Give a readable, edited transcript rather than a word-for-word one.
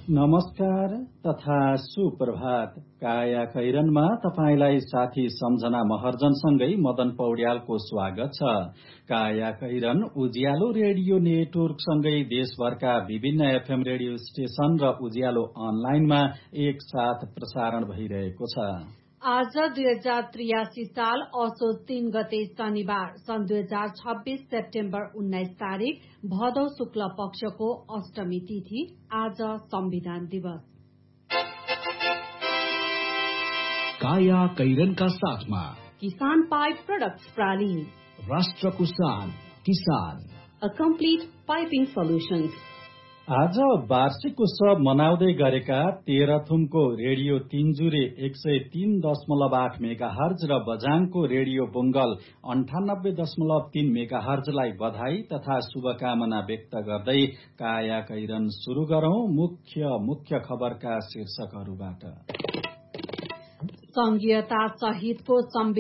नमस्कार तथा सुप्रभात। काया कैरनमा तपाईलाई साथी सम्झना महर्जनसँगै मदन पौड्यालको स्वागत छ। काया कैरन उज्यालो रेडियो नेटवर्कसँगै देशभरका विभिन्न एफएम रेडियो स्टेशन र उज्यालो अनलाइनमा एक साथ प्रसारण भइरहेको छ। आज 2083 साल असोज 3 गते शनिबार सन् 2026 सेप्टेम्बर 19 तारिक भदौ शुक्ल पक्षको अष्टमी तिथि। आज संविधान दिवस। काया कैरनका साथमा किसान पाइप प्रोडक्ट्स प्राली, राष्ट्रको शान किसान, अ कम्प्लिट पाइपिङ सोल्युशन्स। आज वार्षिक उत्सव मनाउँदै गरेका तेह्रथुमको रेडियो तीनजुरे 103.8 मेगाहर्ज र बझाङको रेडियो बुंगल 98.3 मेगाहर्जलाई बधाई तथा शुभकामना व्यक्त गर्दै काया कैरन शुरू गरौं मुख्य खबरका शीर्षकहरूबाट। संघीयता सहितको